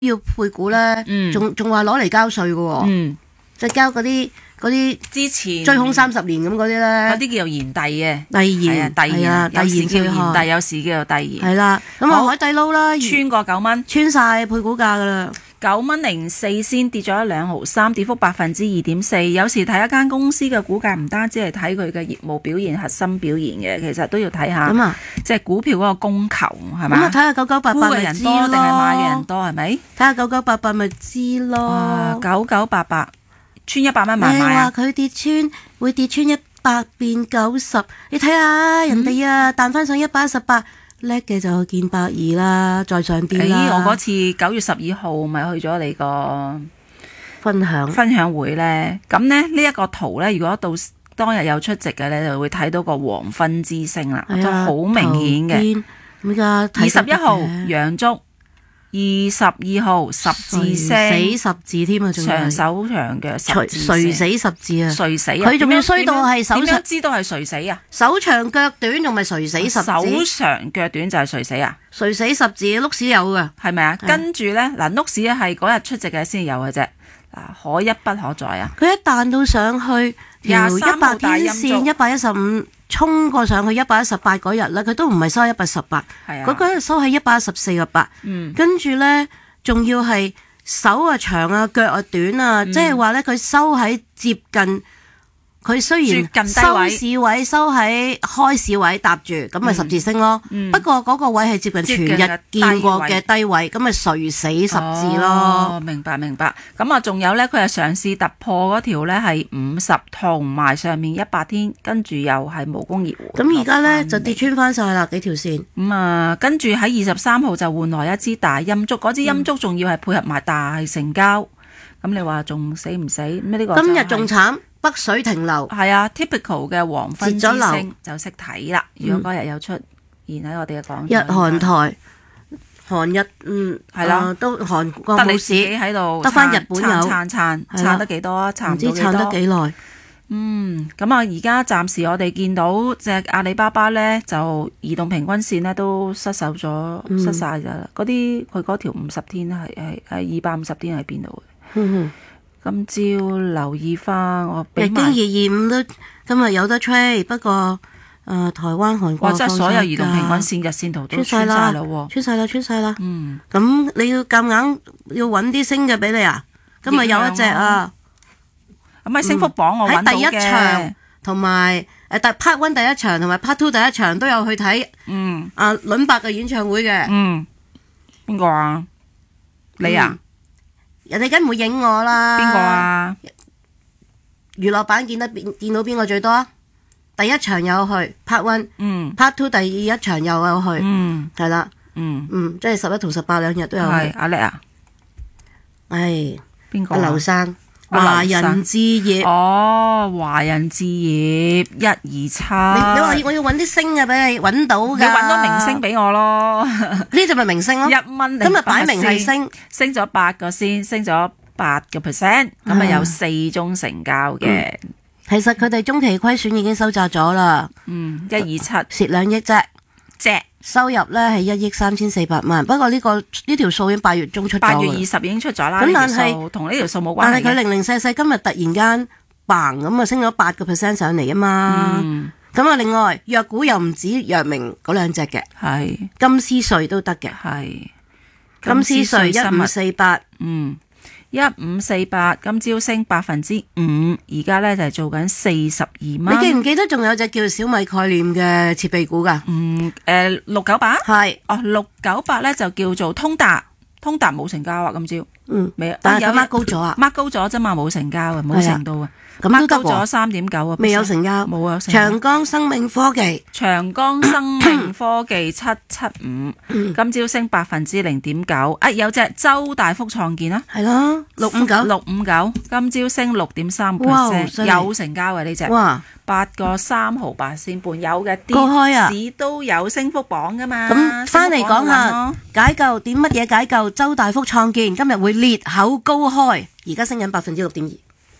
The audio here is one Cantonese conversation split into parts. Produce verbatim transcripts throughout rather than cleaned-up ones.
要配股咧，仲仲話攞嚟交稅嘅喎， 嗯， 即係交嗰啲嗰啲之前追空三十年咁嗰啲咧， 嗰啲叫做延遞嘅， 遞延， 係啊，遞延啊， 有時叫延遞遞，有時叫做遞延。 係啦，咁啊海底撈啦， 穿過九蚊， 穿晒配股價噶啦。 九蚊零四先跌咗一兩毫三，跌幅百分之二點四。有時睇一間公司嘅股價，唔單止係睇佢嘅業務表現、核心表現嘅，其實都要睇下， 咁啊， 即係股票嗰個供求係咪？ 咁啊，睇下九九八八沽嘅人多定係買嘅人多係咪？ 睇下九九八八咪知咯。 九九八八穿一百蚊買唔買啊？ 你話佢跌穿會跌穿一百變九十，你睇下人哋啊彈翻上一百一十八。叻嘅就見百二啦，再上邊啦。 誒，我嗰次九月十二號咪去咗你個分享分享會咧，咁咧呢一個圖咧，如果到當日有出席嘅咧，就會睇到個黃昏之星啦，就好明顯嘅。二十一號陽燭，二十二號十字星， 死十字添啊，仲長手長腳十字星， 垂死十字啊， 垂死啊！ 佢仲要衰到係手長， 知道係垂死啊？ 手長腳短仲咪垂死十字？ 手長腳短就係垂死啊？ 垂死十字碌屎有噶， 係咪啊？跟住咧嗱，碌屎係嗰日出席嘅先有嘅啫。嗱，可一不可再啊！ 佢一彈到上去條一百天線一百一十五，衝過上去一百一十八嗰日咧，佢都唔係收一百十八，嗰嗰日收喺一百一十四個八，跟住咧仲要係手啊長啊腳啊短啊，即係話咧佢收喺接近。佢雖然收市位收喺開市位搭住，咁咪十字星咯。嗯、不過嗰個位係接近全日見過嘅低位，咁咪垂死十字咯。 哦，明白明白。咁啊，仲有咧，佢係嘗試突破嗰條咧係五十同埋上面一百天，跟住又係無功而回。 咁而家咧就跌穿翻晒啦，幾條線。 咁啊、嗯，跟住喺二十三號就換來一支大陰燭，嗰支陰燭仲要係配合埋大成交。咁、嗯、你話仲死唔死？咩呢個、就是？ 今日仲慘。北水停留， 係啊 ，typical 嘅黃昏之星就識睇啦。如果嗰日有出現喺我哋嘅廣日韓台、韓日，嗯，係啦、啊，都韓國得你自己喺度，得翻日本有撐撐撐得幾多啊？撐唔知撐得幾耐？嗯，咁啊，而家暫時我哋見到隻阿里巴巴咧，就移動平均線咧都失守咗，嗯、失晒㗎啦。嗰啲佢嗰條五十天係係係二百五十天喺邊度嘅？嗯今朝留意翻，我日經二二五都今日有得 trade， 不過誒、呃、台灣、韓國， 哇！即係所有移動平均線、日線圖都穿晒啦， 穿晒啦，穿晒啦。 嗯， 咁你要夾硬要揾啲升嘅俾你啊！今日有一隻啊， 咁喺升幅榜我揾到嘅。喺第一場同埋誒第 part one 第一場同埋 part two 第一場都有去睇。嗯。阿倫伯嘅演唱會嘅。 嗯。邊個啊？你啊？ 嗯人哋梗唔會影我啦。 邊個啊？ 娛樂版見得見到邊個最多啊？第一場有去 part one， 嗯 part two 第一場又有去，嗯係啦，嗯嗯即係十一同十八兩日都有去。 係阿叻啊？ 唉， 邊個？ 阿劉生，華人置業。 哦，華人置業一二七。你你話我要揾啲星嘅俾你揾到㗎。 你揾到明星俾我咯。 呢隻咪明星咯。 一蚊。 今日擺明係升， 升咗八個先，升咗八個 percent， 咁啊有四宗成交嘅、嗯。 其實佢哋中期虧損已經收窄咗啦。 嗯，一二七蝕兩億啫。 隻收入咧係一億三千四百萬，不過呢、這個呢條數已經八月中出咗。八月二十已經出咗啦。 咁但係同呢條數冇關係。 但係佢零零四四今日突然間嘭咁啊升咗八個 percent 上嚟啊嘛。咁啊、嗯，另外藥股又唔止藥明嗰兩隻嘅，係是金斯瑞都得嘅，係金斯瑞一五四八，嗯。 一五四八，今朝升百分之五，而家咧就係做緊四十二蚊。 你記唔記得仲有隻叫小米概念嘅設備股噶？ 嗯，誒六九八係哦，六九八咧就叫做通達，通達冇成交啊，今朝嗯未， 但係佢 mark 高咗啊 ，mark 高咗啫嘛，冇成交啊，冇成到啊。咁高咗三點九啊， 未有成交， 冇啊。 長江生命科技， 長江生命科技七七五，今朝升百分之零點九。啊，有隻周大福創建啦， 係咯，六五九， 六五九，今朝升六點三 percent， 有成交嘅呢隻，哇，八個三毫八仙半，有嘅啲市都有升幅榜噶嘛。 咁翻嚟講下解救點乜嘢解救？周大福創建今日會裂口高開，而家升緊百分之六點二。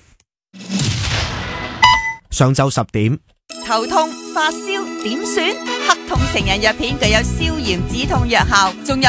上晝十點， 頭痛發燒點算？黑痛成人藥片具有消炎止痛藥效，仲有